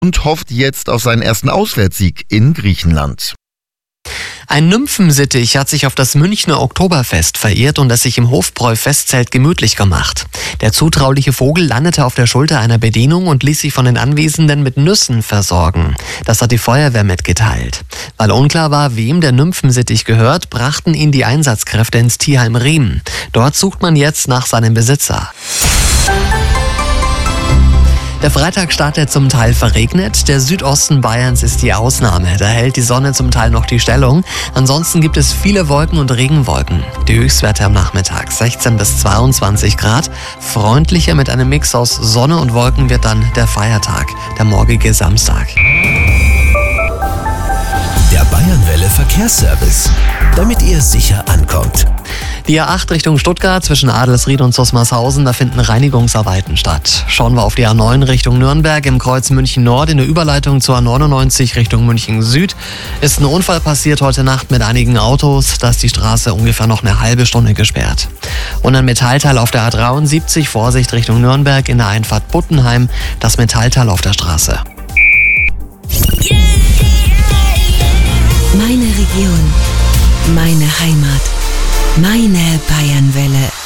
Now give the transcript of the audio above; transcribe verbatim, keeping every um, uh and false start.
und hofft jetzt auf seinen ersten Auswärtssieg in Griechenland. Ein Nymphensittich hat sich auf das Münchner Oktoberfest verirrt und es sich im Hofbräu-Festzelt gemütlich gemacht. Der zutrauliche Vogel landete auf der Schulter einer Bedienung und ließ sich von den Anwesenden mit Nüssen versorgen. Das hat die Feuerwehr mitgeteilt. Weil unklar war, wem der Nymphensittich gehört, brachten ihn die Einsatzkräfte ins Tierheim Riem. Dort sucht man jetzt nach seinem Besitzer. Der Freitag startet zum Teil verregnet. Der Südosten Bayerns ist die Ausnahme. Da hält die Sonne zum Teil noch die Stellung. Ansonsten gibt es viele Wolken und Regenwolken. Die Höchstwerte am Nachmittag sechzehn bis zweiundzwanzig Grad. Freundlicher mit einem Mix aus Sonne und Wolken wird dann der Feiertag, der morgige Samstag. Der Bayernwelle Verkehrsservice, damit ihr sicher ankommt. Die A acht Richtung Stuttgart zwischen Adelsried und Susmarshausen, da finden Reinigungsarbeiten statt. Schauen wir auf die A neun Richtung Nürnberg im Kreuz München Nord in der Überleitung zur A neunundneunzig Richtung München Süd. Ist ein Unfall passiert heute Nacht mit einigen Autos, da ist die Straße ungefähr noch eine halbe Stunde gesperrt. Und ein Metallteil auf der A dreiundsiebzig, Vorsicht Richtung Nürnberg in der Einfahrt Buttenheim, das Metallteil auf der Straße. Meine Region, meine Heimat, meine Bayernwelle.